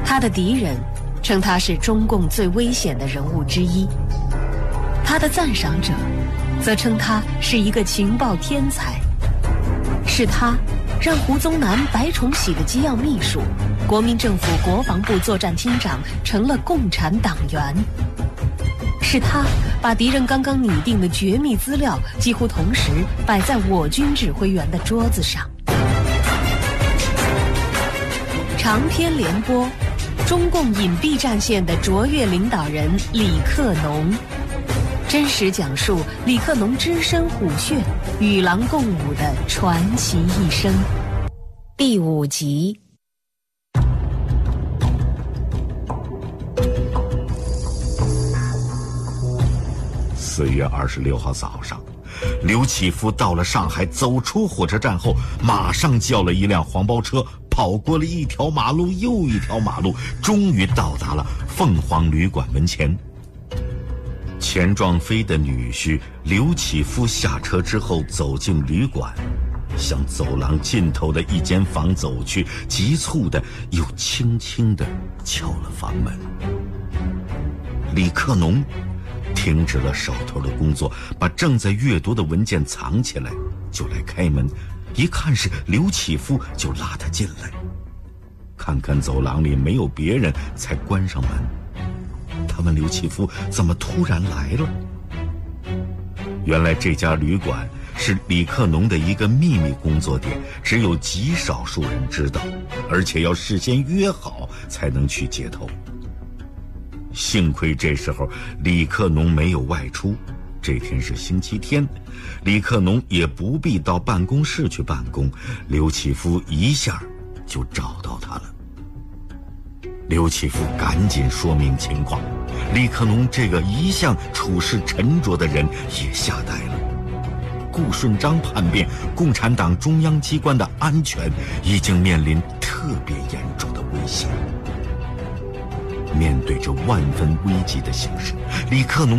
他的敌人称他是中共最危险的人物之一，他的赞赏者则称他是一个情报天才。是他让胡宗南、白崇禧的机要秘书、国民政府国防部作战厅长成了共产党员。是他把敌人刚刚拟定的绝密资料几乎同时摆在我军指挥员的桌子上。长篇联播，中共隐蔽战线的卓越领导人李克农，真实讲述李克农只身虎穴、与狼共舞的传奇一生。第5集。 4月26号早上，刘启夫到了上海，走出火车站后，马上叫了一辆黄包车，跑过了一条马路又一条马路，终于到达了凤凰旅馆门前。钱壮飞的女婿刘启夫下车之后走进旅馆，向走廊尽头的一间房走去，急促的又轻轻地敲了房门。李克农停止了手头的工作，把正在阅读的文件藏起来，就来开门。一看是刘启夫，就拉他进来，看看走廊里没有别人，才关上门。他问刘启夫怎么突然来了。原来这家旅馆是李克农的一个秘密工作点，只有极少数人知道，而且要事先约好才能去接头。幸亏这时候李克农没有外出，这天是星期天，李克农也不必到办公室去办公，刘启夫一下就找到他了。刘启夫赶紧说明情况，李克农这个一向处事沉着的人也吓呆了。顾顺章叛变，共产党中央机关的安全已经面临特别严重的威胁。面对着万分危急的形势，李克农